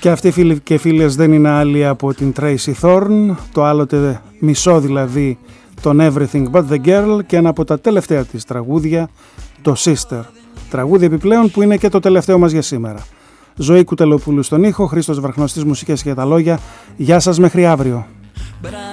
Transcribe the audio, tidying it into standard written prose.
Και αυτή, φίλοι και φίλες, δεν είναι άλλη από την Tracy Thorn, το άλλοτε μισό δηλαδή τον Everything But The Girl, και ένα από τα τελευταία της τραγούδια, το Sister. Τραγούδι επιπλέον που είναι και το τελευταίο μας για σήμερα. Ζωή Κουτελοπούλου στον ήχο, Χρήστος Βραχνός στις μουσικές και τα λόγια. Γεια σας μέχρι αύριο.